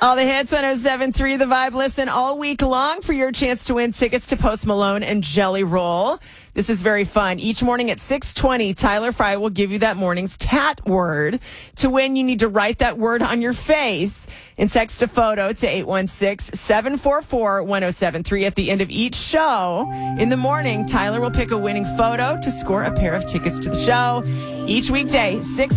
All the hits, 107.3 The Vibe. Listen all week long for your chance to win tickets to Post Malone and Jelly Roll. This is very fun. Each morning at 6:20, Tyler Fry will give you that morning's tat word. To win, you need to write that word on your face and text a photo to 816-744-1073. At the end of each show in the morning, Tyler will pick a winning photo to score a pair of tickets to the show. Each weekday, 6